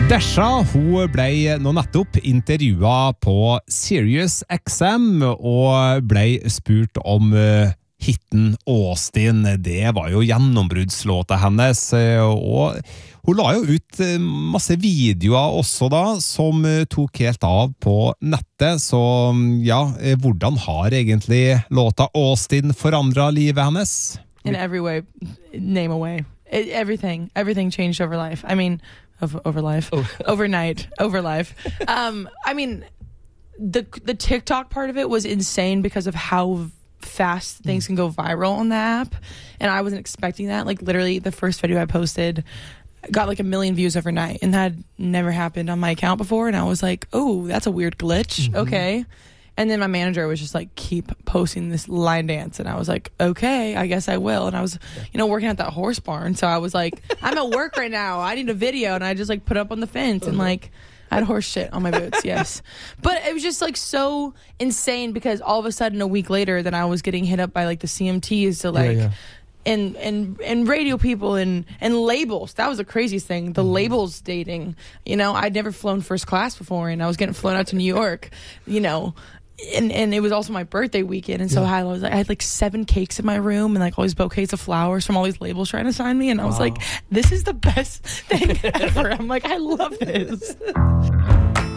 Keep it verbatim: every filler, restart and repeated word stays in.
Desha, hun ble nå nettopp intervjuet på Sirius X M og ble spurt om uh, hitten Austin. Det var jo gjennombruddslåta hennes, og hun la jo ut masse videoer også da, som tok helt av på nettet. Så ja, hvordan har egentlig låta Austin forandret livet hennes? In every way, name a way. It, everything, everything changed over life. I mean, over, over life, oh. overnight, over life. Um, I mean, the the TikTok part of it was insane because of how fast things can go viral on the app, and I wasn't expecting that. Like literally, the first video I posted got like a million views overnight, and that had never happened on my account before. And I was like, oh, that's a weird glitch. Mm-hmm. Okay. And then my manager was just like, keep posting this line dance. And I was like, okay, I guess I will. And I was, you know, working at that horse barn. So I was like, I'm at work right now. I need a video. And I just like put up on the fence and like, I had horse shit on my boots. Yes. But it was just like so insane because all of a sudden a week later, then I was getting hit up by like the C M Ts to like, yeah, yeah. And, and and radio people and, and labels. That was the craziest thing. The mm-hmm. labels dating. You know, I'd never flown first class before and I was getting flown out to New York, you know. And and it was also my birthday weekend, and so yeah. I was like, I had like seven cakes in my room, and like all these bouquets of flowers from all these labels trying to sign me, and I was wow. like, this is the best thing ever. I'm like, I love this.